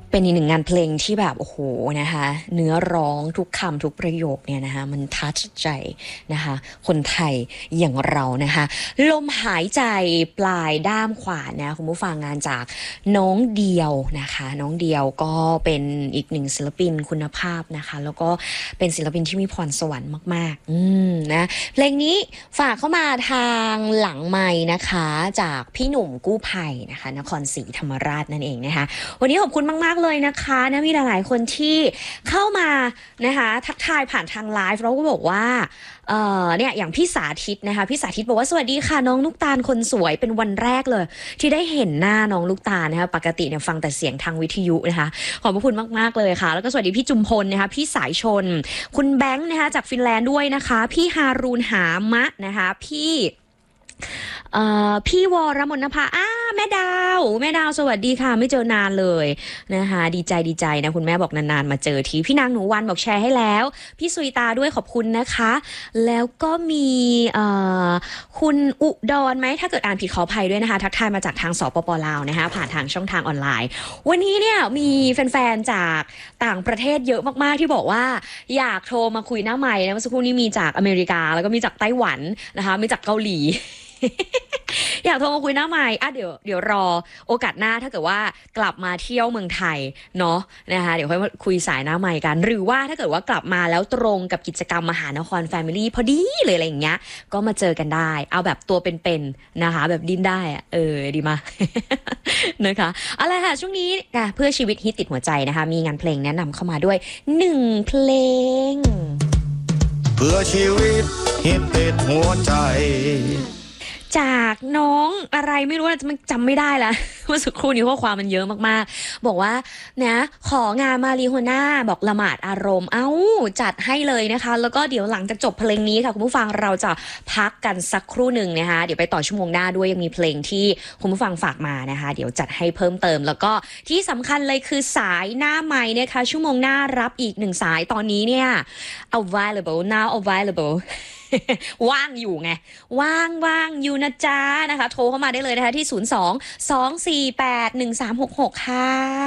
เป็นอีกหนึ่งงานเพลงที่แบบโอ้โหนะคะเนื้อร้องทุกคำทุกประโยคเนี่ยนะคะมันทัชใจนะคะคนไทยอย่างเรานะคะลมหายใจปลายด้ามขวานนะคุณผู้ฟังงานจากน้องเดียวนะคะน้องเดียวก็เป็นอีกหนึ่งศิลปินคุณภาพนะคะแล้วก็เป็นศิลปินที่มีพรสวรรค์มากๆนะเพลงนี้ฝากเข้ามาทางหลังไมค์นะคะจากพี่หนุ่มกู้ภัยนะคะนครศรีธรรมราชนั่นเองนะคะวันนี้ขอบคุณมากๆเลยนะคะนะมีหลายๆคนที่เข้ามานะคะทักทายผ่านทางไลฟ์แล้วก็บอกว่าเนี่ยอย่างพี่สาธิตนะคะพี่สาธิตบอกว่าสวัสดีค่ะน้องลูกตาลคนสวยเป็นวันแรกเลยที่ได้เห็นหน้าน้องลูกตาลนะคะปกติเนี่ยฟังแต่เสียงทางวิทยุนะคะขอบคุณมากๆเลยค่ะแล้วก็สวัสดีพี่จุมพลนะคะพี่สายชนคุณแบงค์นะคะจากฟินแลนด์ด้วยนะคะพี่ฮารูนหามะนะคะพี่วรมนภาแม่ดาวสวัสดีค่ะไม่เจอนานเลยนะคะดีใจนะคุณแม่บอกนานๆมาเจอทีพี่นางหนูวันบอกแชร์ให้แล้วพี่สุยตาด้วยขอบคุณนะคะแล้วก็มีคุณอุดรไหมถ้าเกิดอ่านผิดขออภัยด้วยนะคะทักทายมาจากทางสปป.ลาวนะคะผ่านทางช่องทางออนไลน์วันนี้เนี่ยมีแฟนๆจากต่างประเทศเยอะมากๆที่บอกว่าอยากโทรมาคุยหน้าไมค์นะเมื่อสักครู่นี้มีจากอเมริกาแล้วก็มีจากไต้หวันนะคะมีจากเกาหลี อยากโทรมาคุยหน้าใหม่เดี๋ยวรอโอกาสหน้าถ้าเกิดว่ากลับมาเที่ยวเมืองไทยเนาะนะคะเดี๋ยวค่อยคุยสายหน้าใหม่กันหรือว่าถ้าเกิดว่ากลับมาแล้วตรงกับกิจกรรมมหานครแฟมิลี่พอดีเลยอะไรอย่างเงี้ยก็มาเจอกันได้เอาแบบตัวเป็นๆนะคะแบบดิ้นได้ดีมาก นะคะอะไรค่ะช่วงนี้เพื่อชีวิตฮิตติดหัวใจนะคะมีงานเพลงแนะนำเข้ามาด้วย1เพลงเพื่อชีวิตฮิตติดหัวใจจากน้องอะไรไม่รู้นะมันจำไม่ได้ละเมื่อสักครู่นี้ข้อความมันเยอะมากๆบอกว่านะของานมารีโฮน่าบอกละหมาดอารมณ์จัดให้เลยนะคะแล้วก็เดี๋ยวหลังจากจบเพลงนี้ค่ะคุณผู้ฟังเราจะพักกันสักครู่หนึ่งนะคะเดี๋ยวไปต่อชั่วโมงหน้าด้วยยังมีเพลงที่คุณผู้ฟังฝากมานะคะเดี๋ยวจัดให้เพิ่มเติมแล้วก็ที่สำคัญเลยคือสายหน้าไมค์เนี่ยค่ะชั่วโมงหน้ารับอีก1สายตอนนี้เนี่ย available now availableว่างอยู่ไงว่างอยู่นะจ๊ะนะคะโทรเข้ามาได้เลยนะคะที่02 248 1366ค่ะ